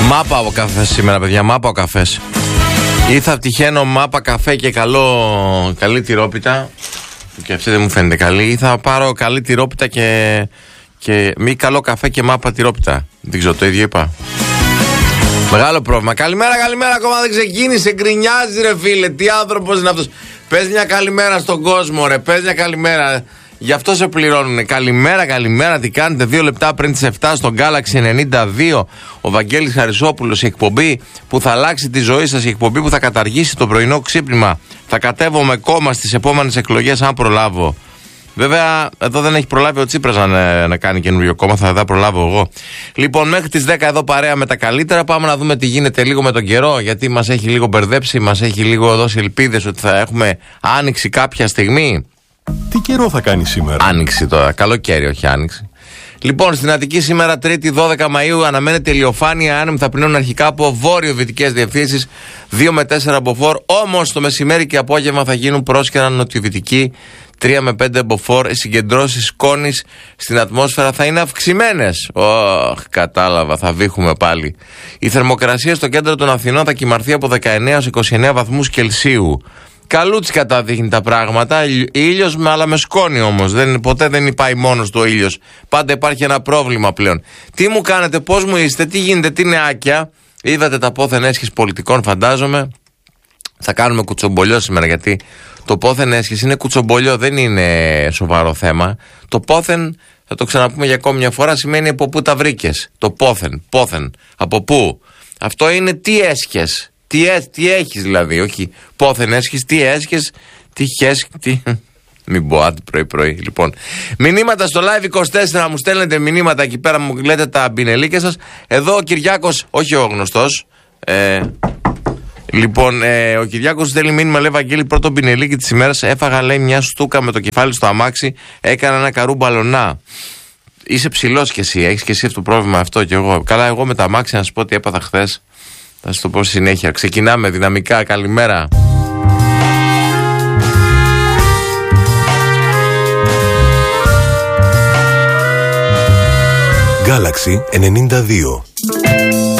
Μάπα ο καφές σήμερα, παιδιά, μάπα ο καφές. Ή θα τυχαίνω μάπα καφέ και καλή τυρόπιτα, και αυτή δεν μου φαίνεται καλή, ή θα πάρω καλή τυρόπιτα και μη καλό καφέ και μάπα τυρόπιτα. Δεν ξέρω, το ίδιο είπα. Μεγάλο πρόβλημα. Καλημέρα, ακόμα δεν ξεκίνησε. Γκρινιάζει, ρε φίλε. Τι άνθρωπος είναι αυτός. Πες μια καλημέρα στον κόσμο, ρε. Πες μια καλημέρα. Γι' αυτό σε πληρώνουνε. Καλημέρα, τι κάνετε? 2 λεπτά πριν τις 7 στον Galaxy 92. Ο Βαγγέλης Χαρισόπουλος, η εκπομπή που θα αλλάξει τη ζωή σας, η εκπομπή που θα καταργήσει το πρωινό ξύπνημα. Θα κατέβω με κόμμα στις επόμενες εκλογές, αν προλάβω. Βέβαια, εδώ δεν έχει προλάβει ο Τσίπρας να κάνει καινούριο κόμμα, θα προλάβω εγώ. Λοιπόν, μέχρι τις 10 εδώ παρέα με τα καλύτερα. Πάμε να δούμε τι γίνεται λίγο με τον καιρό, γιατί μας έχει λίγο μπερδέψει, μας έχει λίγο δώσει ελπίδες ότι θα έχουμε άνοιξη κάποια στιγμή. Τι καιρό θα κάνει σήμερα? Άνοιξη τώρα, καλοκαίρι, όχι άνοιξη. Λοιπόν, στην Αττική σήμερα, 3η 12 Μαΐου, αναμένεται ηλιοφάνεια, άνεμοι θα πνέουν αρχικά από βόρειο-δυτικές διευθύνσεις, 2 με 4 μποφόρ. Όμως το μεσημέρι και απόγευμα θα γίνουν πρόσκαιρα νοτιοδυτικοί, 3 με 5 μποφόρ. Οι συγκεντρώσεις σκόνης στην ατμόσφαιρα θα είναι αυξημένες. Κατάλαβα, θα βήχουμε πάλι. Η θερμοκρασία στο κέντρο των Αθηνών θα κυμαρθεί από 19 έως 29 βαθμούς Κελσίου. Καλούτσικα τα δείχνει τα πράγματα. Ήλιος, αλλά με σκόνη όμως. Ποτέ δεν πάει μόνος του ο ήλιος. Πάντα υπάρχει ένα πρόβλημα πλέον. Τι μου κάνετε, πώς μου είστε, τι γίνεται, τι νεάκια? Είδατε τα πόθεν έσχες πολιτικών, φαντάζομαι. Θα κάνουμε κουτσομπολιό σήμερα, γιατί το πόθεν έσχες είναι κουτσομπολιό, δεν είναι σοβαρό θέμα. Το πόθεν, θα το ξαναπούμε για ακόμη μια φορά, σημαίνει από πού τα βρήκες. Το πόθεν. Από πού? Αυτό είναι τι έσχες. Τι έχεις δηλαδή, όχι πόθεν έσχες, τι έσχες, τι χες, τι... Μην πω, άντε πρωί. Λοιπόν, μηνύματα στο Live24, μου στέλνετε μηνύματα εκεί πέρα, μου λέτε τα μπινελίκια σας. Εδώ ο Κυριάκος, όχι ο γνωστός, λοιπόν, ο Κυριάκος στέλνει μήνυμα, λέει: Βαγγέλη, πρώτο μπινελίκι της ημέρας. Έφαγα, λέει, μια στούκα με το κεφάλι στο αμάξι, έκανα ένα καρού μπαλονά. Είσαι ψηλός κι εσύ, έχεις κι εσύ αυτό το πρόβλημα αυτό κι εγώ. Καλά, εγώ με τα αμάξι, να σου πω τι έπαθα χθες. Θα σου το πω συνέχεια. Ξεκινάμε δυναμικά. Καλημέρα. Galaxy 92.